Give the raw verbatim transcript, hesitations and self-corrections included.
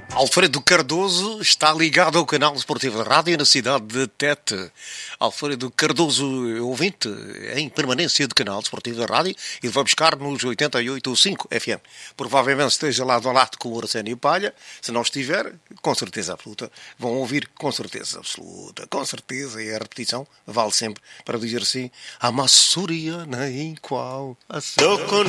Alfredo Cardoso está ligado ao canal Desportivo da Rádio na cidade de Tete. Alfredo Cardoso, ouvinte em permanência do canal Desportivo da Rádio e vai buscar nos oitenta e oito ponto cinco F M. Provavelmente esteja lado a lado com o Arsénio Palha. Se não estiver, com certeza absoluta, vão ouvir com certeza absoluta. Com certeza, e a repetição vale sempre para dizer assim: a maçoriana em qual a